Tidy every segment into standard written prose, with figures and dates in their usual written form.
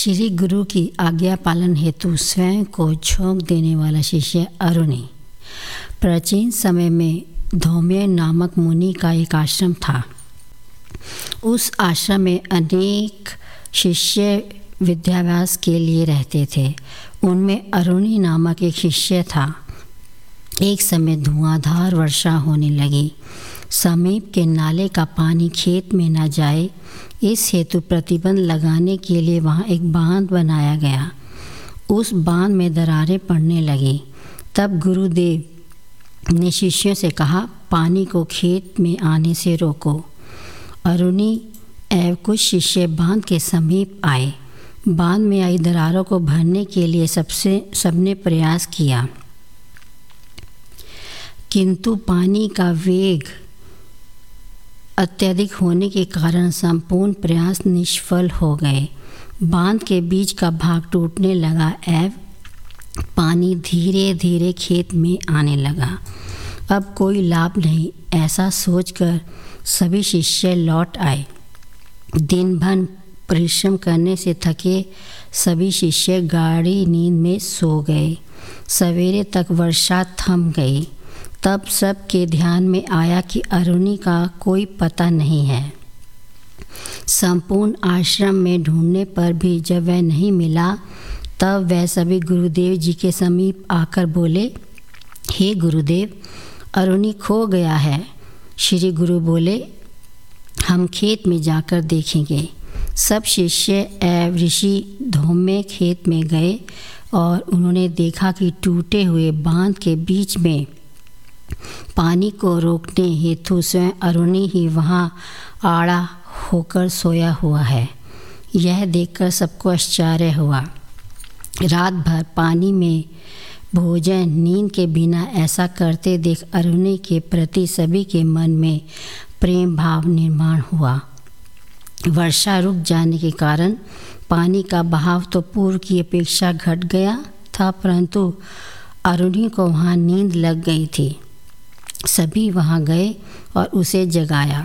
श्री गुरु की आज्ञा पालन हेतु स्वयं को झोंक देने वाला शिष्य अरुणि। प्राचीन समय में धौम्य नामक मुनि का एक आश्रम था। उस आश्रम में अनेक शिष्य विद्याभ्यास के लिए रहते थे। उनमें अरुणि नामक एक शिष्य था। एक समय धुआंधार वर्षा होने लगी। समीप के नाले का पानी खेत में न जाए, इस हेतु प्रतिबंध लगाने के लिए वहाँ एक बांध बनाया गया। उस बांध में दरारें पड़ने लगीं। तब गुरुदेव ने शिष्यों से कहा, पानी को खेत में आने से रोको। अरुणि एवं कुछ शिष्य बांध के समीप आए। बांध में आई दरारों को भरने के लिए सबने प्रयास किया, किंतु पानी का वेग अत्यधिक होने के कारण संपूर्ण प्रयास निष्फल हो गए। बांध के बीच का भाग टूटने लगा एवं पानी धीरे धीरे खेत में आने लगा। अब कोई लाभ नहीं, ऐसा सोचकर सभी शिष्य लौट आए। दिन भर परिश्रम करने से थके सभी शिष्य गाढ़ी नींद में सो गए। सवेरे तक वर्षा थम गई। तब सबके ध्यान में आया कि अरुणि का कोई पता नहीं है। संपूर्ण आश्रम में ढूंढने पर भी जब वह नहीं मिला, तब वह सभी गुरुदेव जी के समीप आकर बोले, हे गुरुदेव, अरुणि खो गया है। श्री गुरु बोले, हम खेत में जाकर देखेंगे। सब शिष्य एवं ऋषि धौम्य खेत में गए और उन्होंने देखा कि टूटे हुए बांध के बीच में पानी को रोकने हेतु स्वयं अरुणि ही वहाँ आड़ा होकर सोया हुआ है। यह देखकर सबको आश्चर्य हुआ। रात भर पानी में भोजन नींद के बिना ऐसा करते देख अरुणि के प्रति सभी के मन में प्रेम भाव निर्माण हुआ। वर्षा रुक जाने के कारण पानी का बहाव तो पूर्व की अपेक्षा घट गया था, परंतु अरुणि को वहाँ नींद लग गई थी। सभी वहाँ गए और उसे जगाया।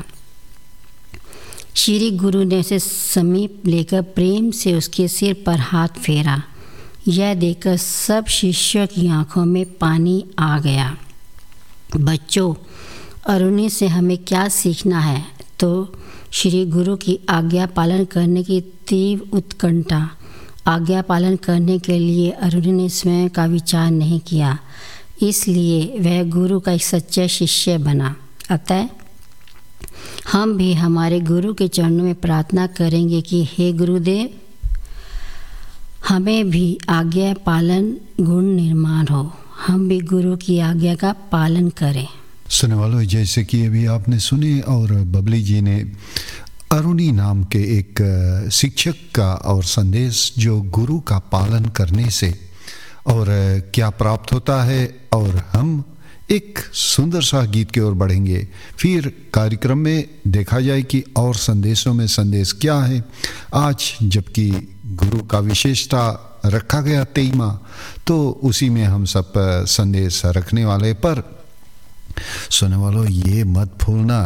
श्री गुरु ने उसे समीप लेकर प्रेम से उसके सिर पर हाथ फेरा। यह देखकर सब शिष्यों की आंखों में पानी आ गया। बच्चों, अरुणि से हमें क्या सीखना है? तो श्री गुरु की आज्ञा पालन करने की तीव्र उत्कंठा। आज्ञा पालन करने के लिए अरुणि ने स्वयं का विचार नहीं किया, इसलिए वह गुरु का एक सच्चा शिष्य बना। अतः हम भी हमारे गुरु के चरणों में प्रार्थना करेंगे कि हे गुरुदेव, हमें भी आज्ञा पालन गुण निर्माण हो, हम भी गुरु की आज्ञा का पालन करें। सुनने वालों, जैसे कि अभी आपने सुने और बबली जी ने अरुणि नाम के एक शिक्षक का और संदेश जो गुरु का पालन करने से और क्या प्राप्त होता है, और हम एक सुंदर सा गीत की ओर बढ़ेंगे। फिर कार्यक्रम में देखा जाए कि और संदेशों में संदेश क्या है। आज जबकि गुरु का विशेषता रखा गया 23वां, तो उसी में हम सब संदेश रखने वाले। पर सुनने वालों, ये मत भूलना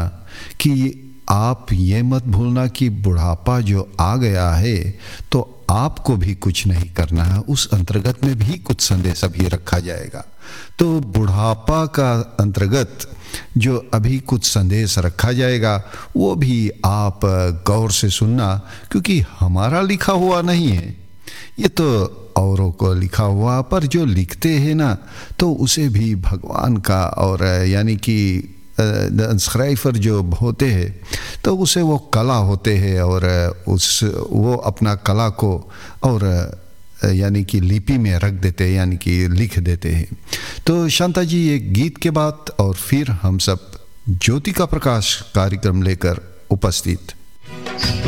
कि बुढ़ापा जो आ गया है तो आपको भी कुछ नहीं करना है। उस अंतर्गत में भी कुछ संदेश अभी रखा जाएगा। तो बुढ़ापा का अंतर्गत जो अभी कुछ संदेश रखा जाएगा वो भी आप गौर से सुनना, क्योंकि हमारा लिखा हुआ नहीं है, ये तो औरों को लिखा हुआ। पर जो लिखते हैं ना, तो उसे भी भगवान का और यानी कि स्क्राइफर जो होते हैं, तो उसे वो कला होते हैं और वो अपना कला को और यानी कि लिपि में रख देते हैं, यानी कि लिख देते हैं। तो शांता जी एक गीत के बाद और फिर हम सब ज्योति का प्रकाश कार्यक्रम लेकर उपस्थित।